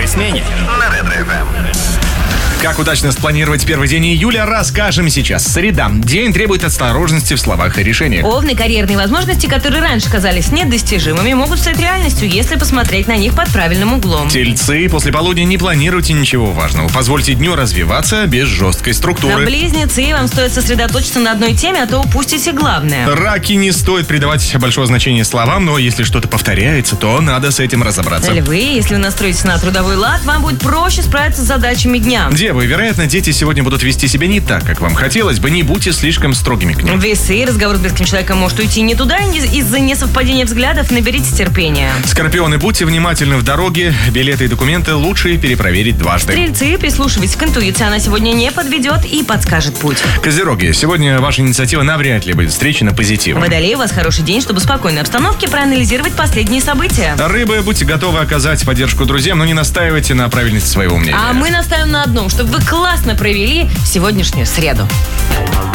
первой смене на Ретро-ФМ. Как удачно спланировать первый день июля, расскажем сейчас. Среда. День требует осторожности в словах и решениях. Овны, карьерные возможности, которые раньше казались недостижимыми, могут стать реальностью, если посмотреть на них под правильным углом. Тельцы. После полудня не планируйте ничего важного. Позвольте дню развиваться без жесткой структуры. Близнецы. Вам стоит сосредоточиться на одной теме, а то упустите главное. Раки. Не стоит придавать большого значения словам, но если что-то повторяется, то надо с этим разобраться. Львы. Если вы настроитесь на трудовой лад, вам будет проще справиться с задачами дня. Девы. Вероятно, дети сегодня будут вести себя не так, как вам хотелось бы. Не будьте слишком строгими к ним. Весы. Разговор с близким человеком может уйти не туда, из-за несовпадения взглядов. Наберите терпения. Скорпионы. Будьте внимательны в дороге. Билеты и документы лучше перепроверить дважды. Стрельцы. Прислушивайтесь к интуиции. Она сегодня не подведет и подскажет путь. Козероги. Сегодня ваша инициатива навряд ли будет встречена позитивом. Водолеи. У вас хороший день, чтобы в спокойной обстановке проанализировать последние события. Рыбы. Будьте готовы оказать поддержку друзьям, но не настаивайте на правильности своего мнения. А мы настаиваем на одном, чтобы вы классно провели сегодняшнюю среду.